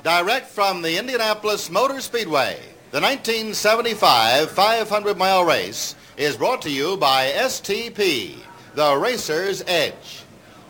Direct from the Indianapolis Motor Speedway, the 1975 500-mile race is brought to you by STP, the Racer's Edge.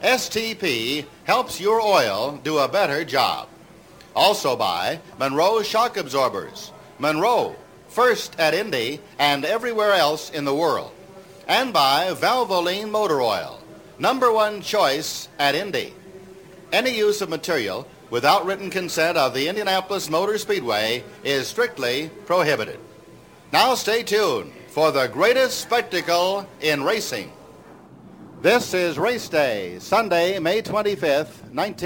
STP helps your oil do a better job. Also by Monroe Shock Absorbers. Monroe, first at Indy and everywhere else in the world. And by Valvoline Motor Oil, #1 choice at Indy. Any use of material without written consent of the Indianapolis Motor Speedway is strictly prohibited. Now stay tuned for the greatest spectacle in racing. This is Race Day, Sunday, May 25th,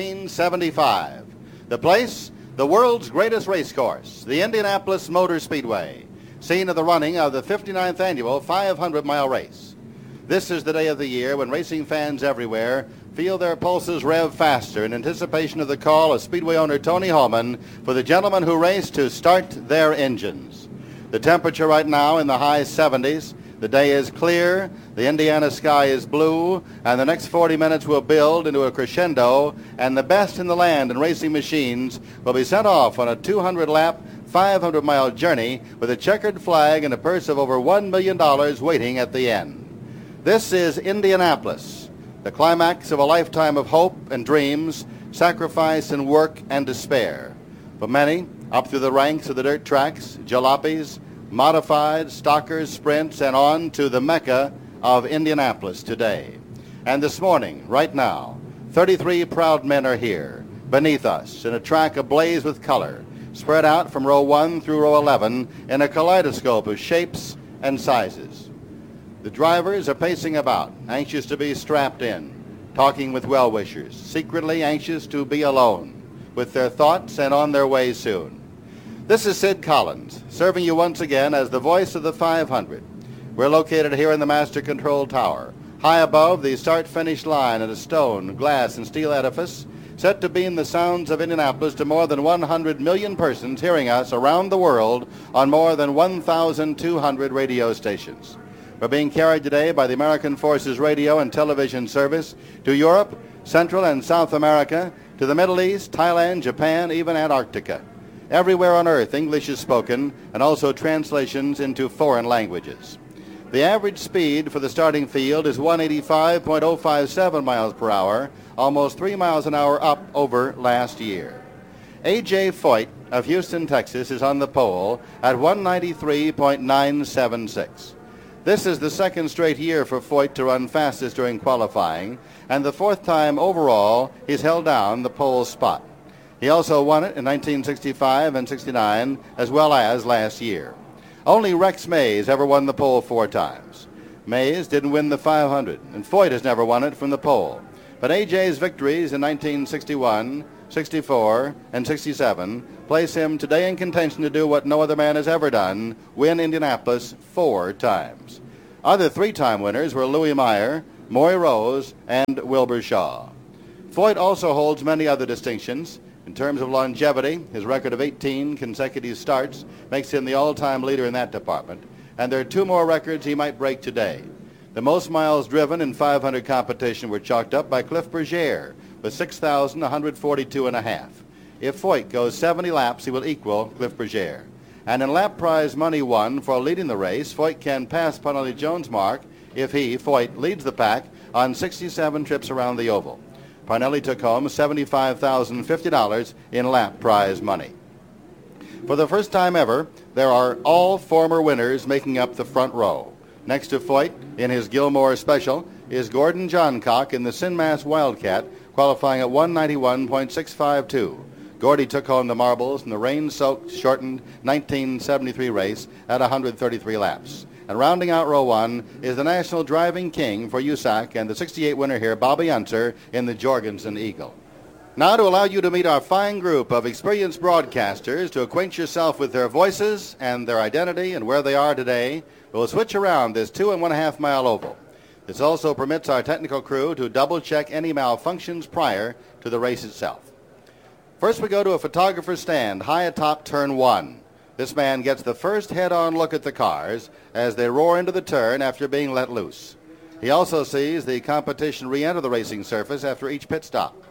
1975. The place, the world's greatest race course, the Indianapolis Motor Speedway, scene of the running of the 59th annual 500-mile race. This is the day of the year when racing fans everywhere feel their pulses rev faster in anticipation of the call of Speedway owner Tony Holman for the gentlemen who race to start their engines. The temperature right now in the high 70s. The day is clear, the Indiana sky is blue, and the next 40 minutes will build into a crescendo, and the best in the land in racing machines will be sent off on a 200-lap, 500-mile journey with a checkered flag and a purse of over $1 million waiting at the end. This is Indianapolis, the climax of a lifetime of hope and dreams, sacrifice and work and despair. For many, up through the ranks of the dirt tracks, jalopies, modified, stockers, sprints, and on to the Mecca of Indianapolis today. And this morning, right now, 33 proud men are here, beneath us, in a track ablaze with color, spread out from row 1 through row 11 in a kaleidoscope of shapes and sizes. The drivers are pacing about, anxious to be strapped in, talking with well-wishers, secretly anxious to be alone, with their thoughts and on their way soon. This is Sid Collins, serving you once again as the voice of the 500. We're located here in the Master Control Tower, high above the start-finish line at a stone, glass, and steel edifice set to beam the sounds of Indianapolis to more than 100 million persons hearing us around the world on more than 1,200 radio stations. We're being carried today by the American Forces Radio and Television Service to Europe, Central and South America, to the Middle East, Thailand, Japan, even Antarctica. Everywhere on earth, English is spoken, and also translations into foreign languages. The average speed for the starting field is 185.057 miles per hour, almost 3 miles an hour up over last year. A.J. Foyt of Houston, Texas, is on the pole at 193.976. This is the second straight year for Foyt to run fastest during qualifying, and the fourth time overall he's held down the pole spot. He also won it in 1965 and 69, as well as last year. Only Rex Mays ever won the pole 4 times. Mays didn't win the 500, and Foyt has never won it from the pole. But A.J.'s victories in 1961, 64, and 67 place him today in contention to do what no other man has ever done, win Indianapolis 4 times. Other 3-time winners were Louis Meyer, Moy Rose, and Wilbur Shaw. Foyt also holds many other distinctions. In terms of longevity, his record of 18 consecutive starts makes him the all-time leader in that department, and there are 2 more records he might break today. The most miles driven in 500 competition were chalked up by Cliff Bergier with 6,142.5. If Foyt goes 70 laps, he will equal Cliff Bergier. And in lap prize money won for leading the race, Foyt can pass Parnelli Jones' mark if he, Foyt, leads the pack on 67 trips around the oval. Parnelli took home $75,050 in lap prize money. For the first time ever, there are all former winners making up the front row. Next to Foyt, in his Gilmore Special, is Gordon Johncock in the Sinmas Wildcat, qualifying at 191.652. Gordy took home the marbles in the rain-soaked, shortened 1973 race at 133 laps. And rounding out row 1 is the national driving king for USAC and the 68 winner here, Bobby Unser, in the Jorgensen Eagle. Now, to allow you to meet our fine group of experienced broadcasters, to acquaint yourself with their voices and their identity and where they are today, we'll switch around this 2.5 mile oval. This also permits our technical crew to double-check any malfunctions prior to the race itself. First, we go to a photographer's stand high atop turn 1. This man gets the first head-on look at the cars as they roar into the turn after being let loose. He also sees the competition re-enter the racing surface after each pit stop.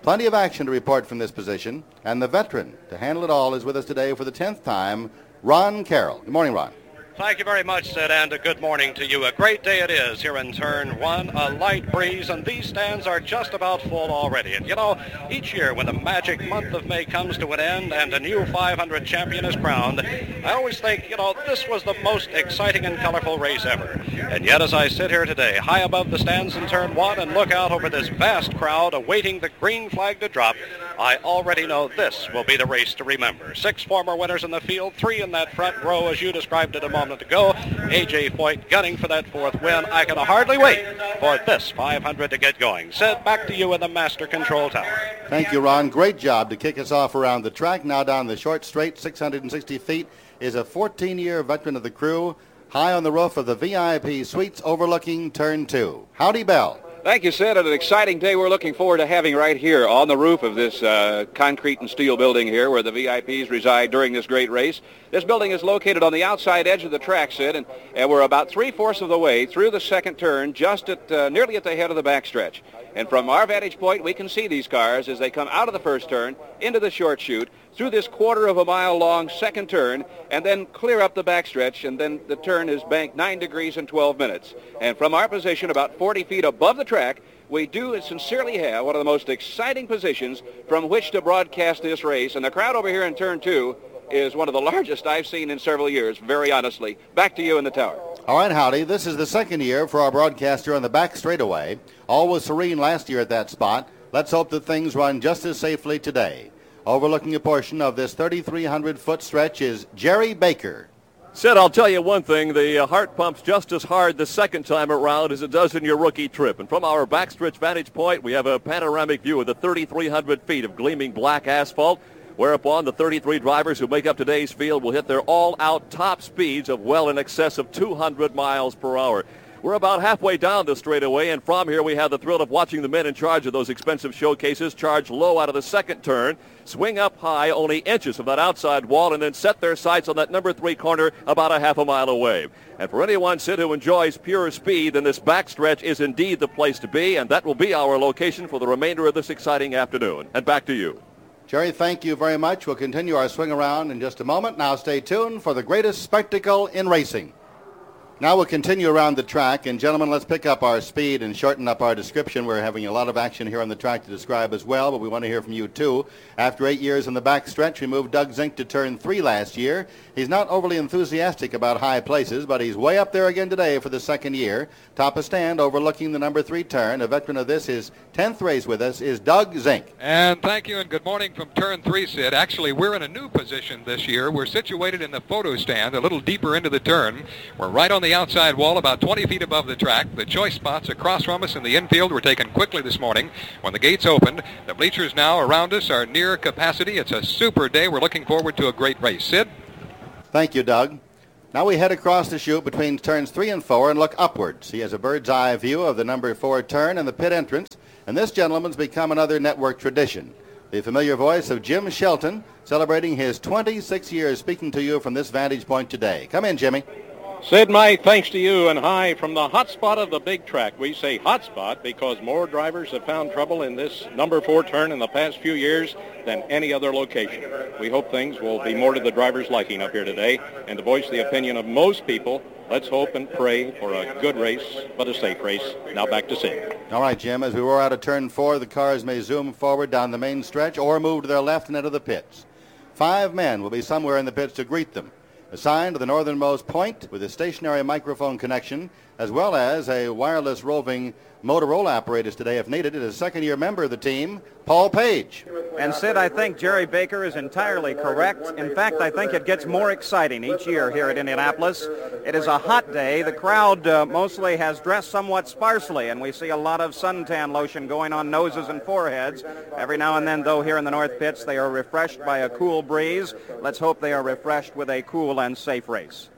Plenty of action to report from this position, and the veteran to handle it all is with us today for the 10th time, Ron Carroll. Good morning, Ron. Thank you very much, Sid, and a good morning to you. A great day it is here in Turn 1, a light breeze, and these stands are just about full already. And, you know, each year when the magic month of May comes to an end and a new 500 champion is crowned, I always think, you know, this was the most exciting and colorful race ever. And yet, as I sit here today, high above the stands in Turn 1 and look out over this vast crowd awaiting the green flag to drop, I already know this will be the race to remember. 6 former winners in the field, 3 in that front row, as you described it a moment ago. A.J. Foyt gunning for that 4th win. I can hardly wait for this 500 to get going. Sid, back to you in the master control tower. Thank you, Ron. Great job to kick us off around the track. Now down the short straight, 660 feet, is a 14-year veteran of the crew, high on the roof of the VIP Suites overlooking Turn 2. Howdy, Bell. Thank you, Sid. An exciting day we're looking forward to having right here on the roof of this concrete and steel building here where the VIPs reside during this great race. This building is located on the outside edge of the track, Sid, and we're about 3/4 of the way through the second turn, just at nearly at the head of the backstretch. And from our vantage point, we can see these cars as they come out of the first turn into the short chute, through this 1/4 mile long second turn, and then clear up the backstretch, and then the turn is banked 9 degrees and 12 minutes. And from our position about 40 feet above the track, we do sincerely have one of the most exciting positions from which to broadcast this race. And the crowd over here in Turn 2 is one of the largest I've seen in several years, very honestly. Back to you in the tower. All right, Howdy. This is the second year for our broadcaster on the back straightaway. All was serene last year at that spot. Let's hope that things run just as safely today. Overlooking a portion of this 3,300-foot stretch is Jerry Baker. Sid, I'll tell you one thing. The heart pumps just as hard the second time around as it does in your rookie trip. And from our backstretch vantage point, we have a panoramic view of the 3,300 feet of gleaming black asphalt, whereupon the 33 drivers who make up today's field will hit their all-out top speeds of well in excess of 200 miles per hour. We're about halfway down the straightaway, and from here we have the thrill of watching the men in charge of those expensive showcases charge low out of the second turn, swing up high only inches from that outside wall, and then set their sights on that number 3 corner about a half a mile away. And for anyone, Sid, who enjoys pure speed, then this backstretch is indeed the place to be, and that will be our location for the remainder of this exciting afternoon. And back to you. Jerry, thank you very much. We'll continue our swing around in just a moment. Now stay tuned for the greatest spectacle in racing. Now we'll continue around the track, and gentlemen, let's pick up our speed and shorten up our description. We're having a lot of action here on the track to describe as well, but we want to hear from you too. After 8 years in the back stretch, we moved Doug Zink to Turn 3 last year. He's not overly enthusiastic about high places, but he's way up there again today for the second year. Top a stand overlooking the number 3 turn. A veteran of this, his 10th race with us, is Doug Zink. And thank you and good morning from Turn 3, Sid. Actually, we're in a new position this year. We're situated in the photo stand a little deeper into the turn. We're right on the outside wall, about 20 feet above the track. The choice spots across from us in the infield were taken quickly this morning when the gates opened. The bleachers now around us are near capacity. It's a super day. We're looking forward to a great race. Sid? Thank you, Doug. Now we head across the chute between turns 3 and 4 and look upwards. He has a bird's eye view of the number 4 turn and the pit entrance, and this gentleman's become another network tradition. The familiar voice of Jim Shelton, celebrating his 26 years speaking to you from this vantage point today. Come in, Jimmy. Sid, my thanks to you, and hi from the hot spot of the big track. We say hot spot because more drivers have found trouble in this number 4 turn in the past few years than any other location. We hope things will be more to the drivers' liking up here today, and to voice the opinion of most people, let's hope and pray for a good race, but a safe race. Now back to Sid. All right, Jim, as we roar out of turn 4, the cars may zoom forward down the main stretch or move to their left and enter the pits. 5 men will be somewhere in the pits to greet them. Assigned to the northernmost point with a stationary microphone connection, as well as a wireless roving Motorola apparatus today if needed, is a second-year member of the team, Paul Page. And Sid, I think Jerry Baker is entirely correct. In fact, I think it gets more exciting each year here at Indianapolis. It is a hot day. The crowd mostly has dressed somewhat sparsely, and we see a lot of suntan lotion going on noses and foreheads. Every now and then, though, here in the north pits, they are refreshed by a cool breeze. Let's hope they are refreshed with a cool and safe race.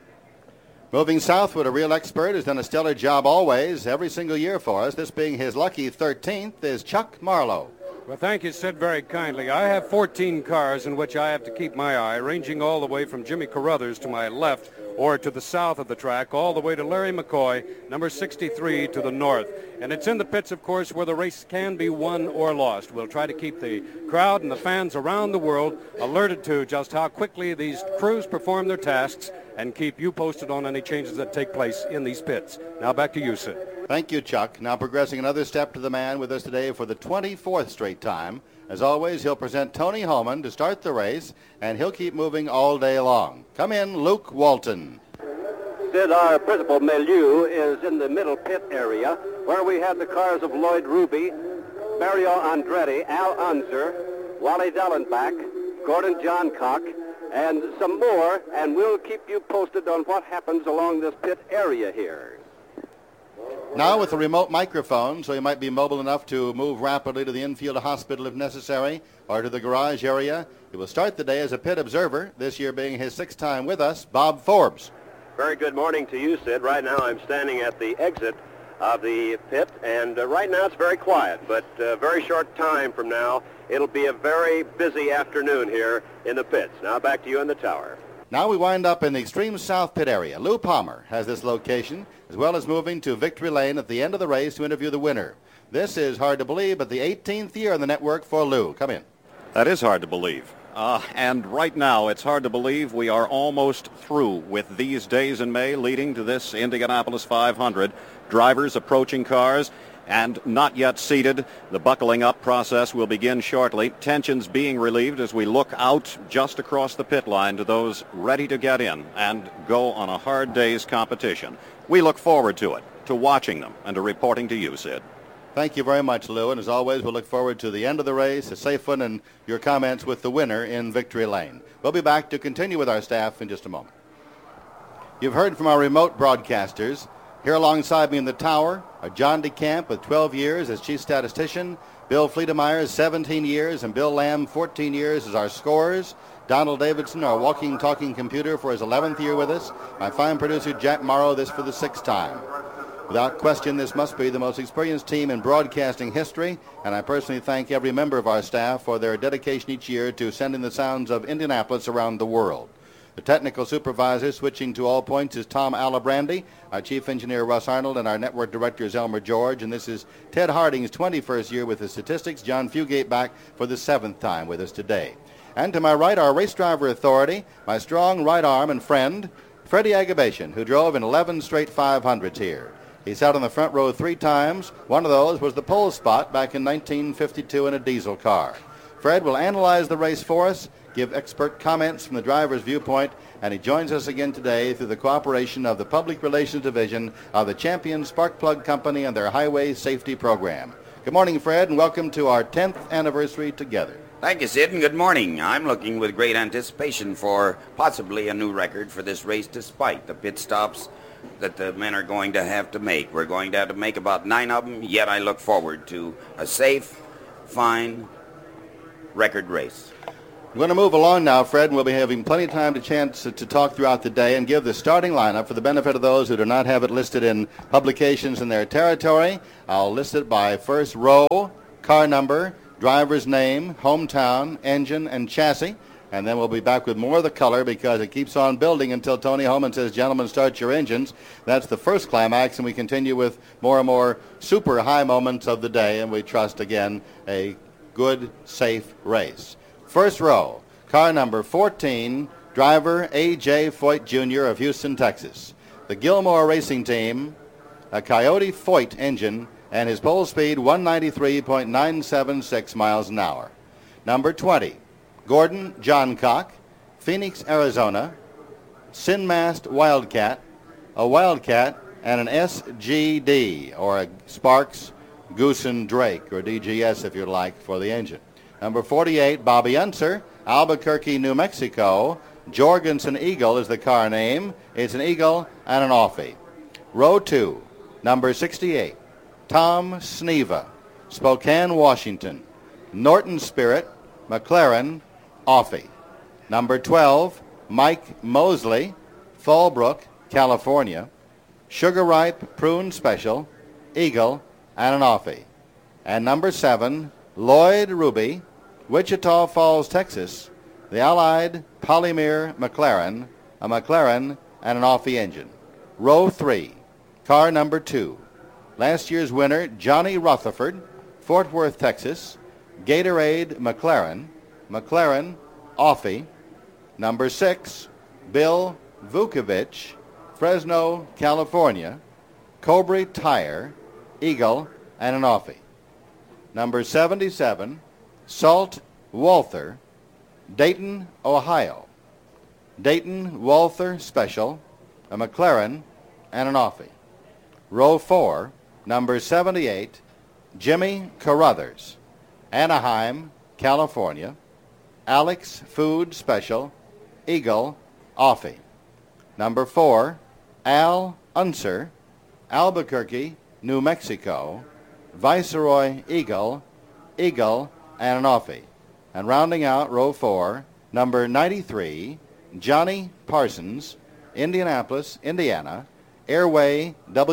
Moving southward, a real expert has done a stellar job always, every single year for us. This being his lucky 13th is Chuck Marlowe. Well, thank you, Sid, very kindly. I have 14 cars in which I have to keep my eye, ranging all the way from Jimmy Carruthers to my left or to the south of the track, all the way to Larry McCoy, number 63, to the north. And it's in the pits, of course, where the race can be won or lost. We'll try to keep the crowd and the fans around the world alerted to just how quickly these crews perform their tasks and keep you posted on any changes that take place in these pits. Now back to you, Sid. Thank you, Chuck. Now progressing another step to the man with us today for the 24th straight time. As always, he'll present Tony Holman to start the race, and he'll keep moving all day long. Come in, Luke Walton. Sid, our principal milieu is in the middle pit area, where we have the cars of Lloyd Ruby, Mario Andretti, Al Unser, Wally Dallenbach, Gordon Johncock, and some more, and we'll keep you posted on what happens along this pit area here. Now with a remote microphone, so you might be mobile enough to move rapidly to the infield hospital if necessary, or to the garage area. He will start the day as a pit observer, this year being his 6th time with us, Bob Forbes. Very good morning to you, Sid. Right now I'm standing at the exit of the pit, and right now it's very quiet, but a very short time from now, it'll be a very busy afternoon here in the pits. Now back to you in the tower. Now we wind up in the extreme south pit area. Lou Palmer has this location, as well as moving to Victory Lane at the end of the race to interview the winner. This is hard to believe, but the 18th year on the network for Lou. Come in. That is hard to believe. And right now, it's hard to believe we are almost through with these days in May leading to this Indianapolis 500. Drivers approaching cars and not yet seated. The buckling up process will begin shortly. Tensions being relieved as we look out just across the pit line to those ready to get in and go on a hard day's competition. We look forward to it, to watching them, and to reporting to you, Sid. Thank you very much, Lou, and as always, we'll look forward to the end of the race, a safe one, and your comments with the winner in Victory Lane. We'll be back to continue with our staff in just a moment. You've heard from our remote broadcasters. Here alongside me in the tower are John DeCamp with 12 years as chief statistician, Bill Fleetemeyer 17 years, and Bill Lamb 14 years as our scorers. Donald Davidson, our walking, talking computer, for his 11th year with us. My fine producer, Jack Morrow, this for the 6th time. Without question, this must be the most experienced team in broadcasting history, and I personally thank every member of our staff for their dedication each year to sending the sounds of Indianapolis around the world. The technical supervisor, switching to all points, is Tom Alibrandi. Our chief engineer, Russ Arnold, and our network director is Elmer George. And this is Ted Harding's 21st year with the statistics. John Fugate back for the 7th time with us today. And to my right, our race driver authority, my strong right arm and friend, Freddie Agabation, who drove in 11 straight 500s here. He sat on the front row 3 times. One of those was the pole spot back in 1952 in a diesel car. Fred will analyze the race for us, give expert comments from the driver's viewpoint, and he joins us again today through the cooperation of the Public Relations Division of the Champion Spark Plug Company and their Highway Safety Program. Good morning, Fred, and welcome to our 10th anniversary together. Thank you, Sid, and good morning. I'm looking with great anticipation for possibly a new record for this race despite the pit stops that the men are going to have to make. We're going to have to make about 9 of them, yet I look forward to a safe, fine record race. We're going to move along now, Fred, and we'll be having plenty of time to talk throughout the day and give the starting lineup for the benefit of those who do not have it listed in publications in their territory. I'll list it by first row, car number, driver's name, hometown, engine, and chassis. And then we'll be back with more of the color because it keeps on building until Tony Holman says, gentlemen, start your engines. That's the first climax, and we continue with more and more super high moments of the day, and we trust, again, a good, safe race. First row, car number 14, driver A.J. Foyt Jr. of Houston, Texas. The Gilmore Racing Team, a Coyote Foyt engine, and his pole speed 193.976 miles an hour. Number 20, Gordon Johncock, Phoenix, Arizona, Sinmast Wildcat, a Wildcat, and an SGD, or a Sparks Goosen Drake, or DGS if you'd like, for the engine. Number 48, Bobby Unser, Albuquerque, New Mexico. Jorgensen Eagle is the car name. It's an Eagle and an Offie. Row 2, number 68, Tom Sneva, Spokane, Washington. Norton Spirit, McLaren, Offie. Number 12, Mike Mosley, Fallbrook, California. Sugar Ripe Prune Special, Eagle, and an Offie. And number 7, Lloyd Ruby, Wichita Falls, Texas, the Allied Polymer McLaren, a McLaren and an Offie engine. Row 3, car number 2. Last year's winner, Johnny Rutherford, Fort Worth, Texas. Gatorade McLaren, McLaren Offie. Number 6, Bill Vukovich, Fresno, California. Cobra Tire, Eagle, and an Offie. Number 77, Salt Walther, Dayton, Ohio. Dayton Walther Special, a McLaren, and an Offie. Row 4, number 78, Jimmy Carruthers, Anaheim, California. Alex Food Special, Eagle, Offie. Number 4, Al Unser, Albuquerque, New Mexico. Viceroy Eagle, Eagle, and an Offie. And rounding out row 4, number 93, Johnny Parsons, Indianapolis, Indiana. Airway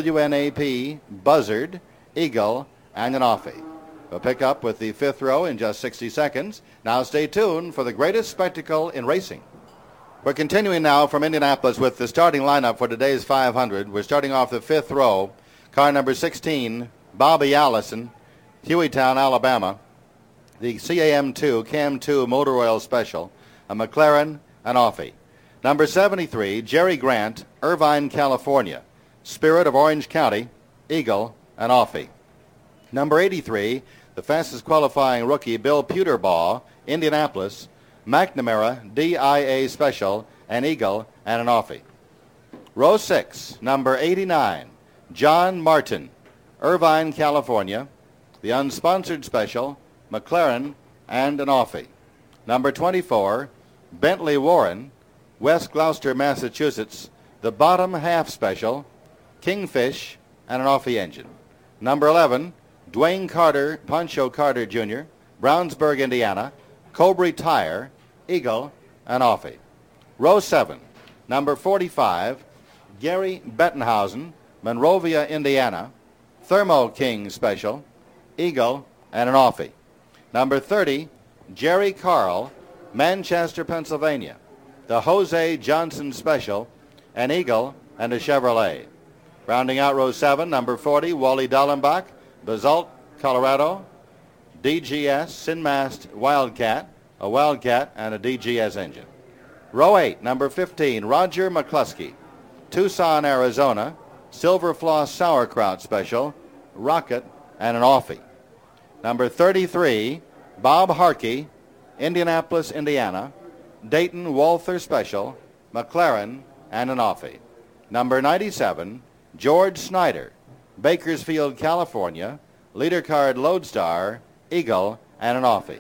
WNAP, Buzzard, Eagle, and an Offie. We'll pick up with the 5th row in just 60 seconds. Now stay tuned for the greatest spectacle in racing. We're continuing now from Indianapolis with the starting lineup for today's 500. We're starting off the 5th row. Car number 16, Bobby Allison, Hueytown, Alabama. The CAM2, CAM2 Motor Oil Special, a McLaren, an Offie. Number 73, Jerry Grant, Irvine, California. Spirit of Orange County, Eagle, an Offie. Number 83, the fastest qualifying rookie, Bill Puterbaugh, Indianapolis. McNamara, DIA Special, an Eagle, and an Offie. Row 6, number 89, John Martin, Irvine, California. The unsponsored Special, McLaren, and an Offie. Number 24, Bentley Warren, West Gloucester, Massachusetts. The bottom half Special, Kingfish, and an Offie engine. Number 11, Dwayne Carter, Pancho Carter Jr., Brownsburg, Indiana. Cobra Tire, Eagle, and Offie. Row 7, number 45, Gary Bettenhausen, Monrovia, Indiana. Thermo King Special, Eagle, and an Offie. Number 30, Jerry Carl, Manchester, Pennsylvania. The Jose Johnson Special, an Eagle, and a Chevrolet. Rounding out row 7, number 40, Wally Dallenbach, Basalt, Colorado. DGS Sinmast Wildcat, a Wildcat, and a DGS engine. Row 8, number 15, Roger McCluskey, Tucson, Arizona. Silver Floss Sauerkraut Special, Rocket, and an Offie. Number 33, Bob Harkey, Indianapolis, Indiana. Dayton Walther Special, McLaren, and an Offie. Number 97, George Snyder, Bakersfield, California. Leader card Lodestar, Eagle, and an Offie.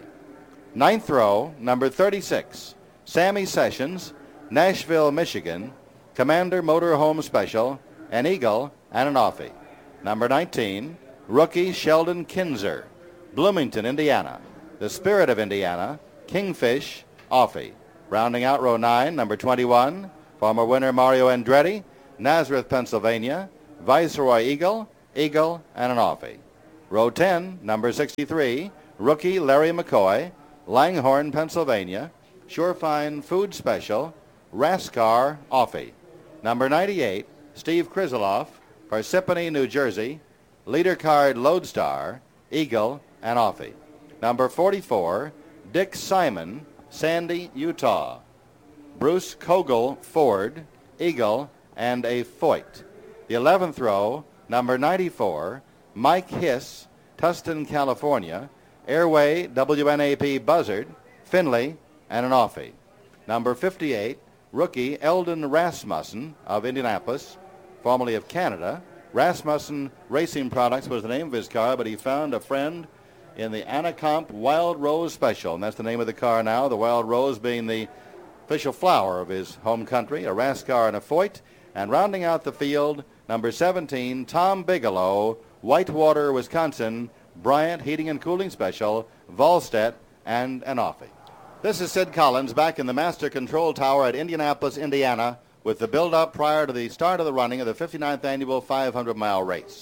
9th row, number 36, Sammy Sessions, Nashville, Michigan. Commander Motorhome Special, an Eagle, and an Offie. Number 19, rookie Sheldon Kinzer, Bloomington, Indiana. The Spirit of Indiana, Kingfish, Offie. Rounding out row 9, number 21, former winner Mario Andretti, Nazareth, Pennsylvania. Viceroy Eagle, Eagle, and an Offie. Row 10, number 63, rookie Larry McCoy, Langhorne, Pennsylvania. Surefine Food Special, Rascar, Offie. Number 98, Steve Krizeloff, Parsippany, New Jersey. Leader card Lodestar, Eagle, and Offie. Number 44, Dick Simon, Sandy, Utah. Bruce Kogel, Ford, Eagle, and a Foyt. The 11th row, number 94, Mike Hiss, Tustin, California. Airway WNAP Buzzard, Finley, and an Offie. Number 58, rookie Eldon Rasmussen of Indianapolis, formerly of Canada. Rasmussen Racing Products was the name of his car, but he found a friend in the Anacomp Wild Rose Special, and that's the name of the car now, the Wild Rose being the official flower of his home country, a Rascar and a Foyt. And rounding out the field, number 17, Tom Bigelow, Whitewater, Wisconsin, Bryant Heating and Cooling Special, Volstedt, and an Offie. This is Sid Collins back in the Master Control Tower at Indianapolis, Indiana, with the build-up prior to the start of the running of the 59th Annual 500-mile race.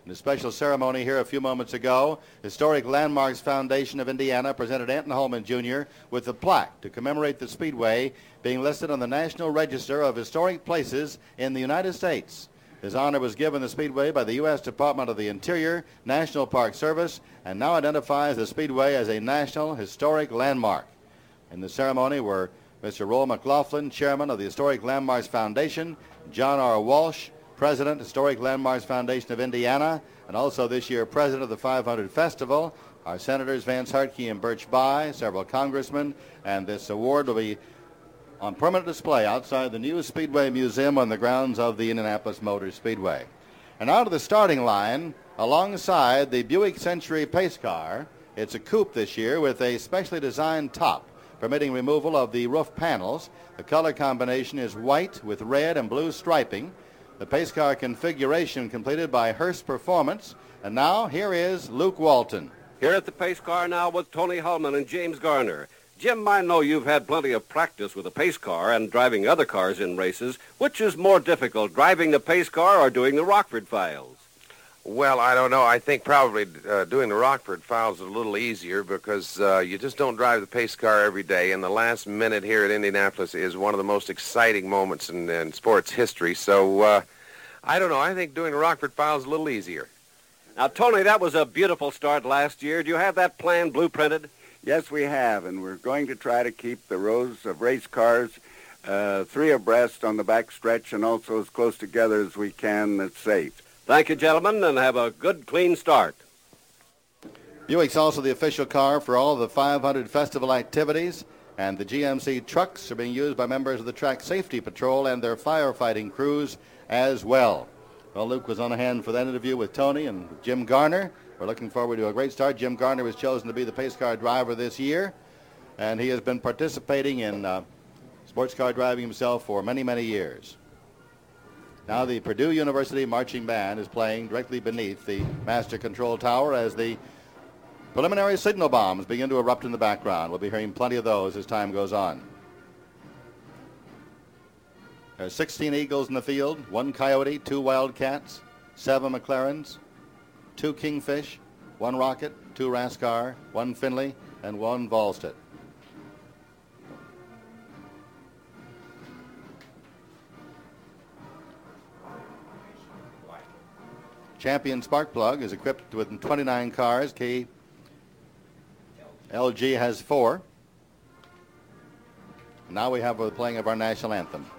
In a special ceremony here a few moments ago, Historic Landmarks Foundation of Indiana presented Anton Holman Jr. with a plaque to commemorate the Speedway being listed on the National Register of Historic Places in the United States. This honor was given the Speedway by the U.S. Department of the Interior, National Park Service, and now identifies the Speedway as a National Historic Landmark. In the ceremony were Mr. Roel McLaughlin, Chairman of the Historic Landmarks Foundation, John R. Walsh, President, Historic Landmarks Foundation of Indiana, and also this year President of the 500 Festival, our Senators Vance Hartke and Birch Bayh, several congressmen, and this award will be on permanent display outside the new Speedway Museum on the grounds of the Indianapolis Motor Speedway. And out of the starting line, alongside the Buick Century Pace Car, it's a coupe this year with a specially designed top, permitting removal of the roof panels. The color combination is white with red and blue striping. The pace car configuration completed by Hearst Performance. And now here is Luke Walton. Here at the pace car now with Tony Hulman and James Garner. Jim, I know you've had plenty of practice with a pace car and driving other cars in races. Which is more difficult, driving the pace car or doing the Rockford Files? Well, I don't know. I think probably doing the Rockford Files is a little easier because you just don't drive the pace car every day, and the last minute here at Indianapolis is one of the most exciting moments in sports history. So, I don't know. I think doing the Rockford Files is a little easier. Now, Tony, that was a beautiful start last year. Do you have that plan blueprinted? Yes, we have, and we're going to try to keep the rows of race cars 3 abreast on the back stretch and also as close together as we can that's safe. Thank you, gentlemen, and have a good, clean start. Buick's also the official car for all of the 500 festival activities, and the GMC trucks are being used by members of the Track Safety Patrol and their firefighting crews as well. Well, Luke was on hand for that interview with Tony and Jim Garner. We're looking forward to a great start. Jim Garner was chosen to be the pace car driver this year, and he has been participating in sports car driving himself for many, many years. Now the Purdue University Marching Band is playing directly beneath the Master Control Tower as the preliminary signal bombs begin to erupt in the background. We'll be hearing plenty of those as time goes on. There are 16 Eagles in the field, 1 Coyote, 2 Wildcats, 7 McLarens, 2 Kingfish, 1 Rocket, 2 Rascar, 1 Finley, and 1 Volstead. Champion Sparkplug is equipped with 29 cars. LG has 4. Now we have the playing of our national anthem.